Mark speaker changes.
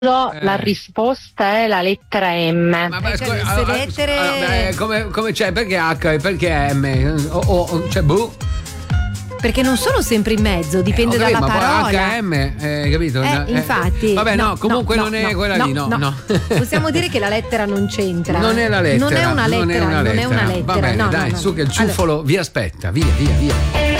Speaker 1: La risposta è la lettera M.
Speaker 2: Ma come c'è? Perché H e perché M? Cioè,
Speaker 3: Perché non sono sempre in mezzo, dipende dalla parola.
Speaker 2: HM, capito?
Speaker 3: Infatti.
Speaker 2: Vabbè, no, comunque non è quella lì, no.
Speaker 3: Possiamo dire che la lettera non c'entra.
Speaker 2: Non è la lettera.
Speaker 3: Non è una lettera.
Speaker 2: Va bene, dai, su che il ciuffolo vi aspetta. Via.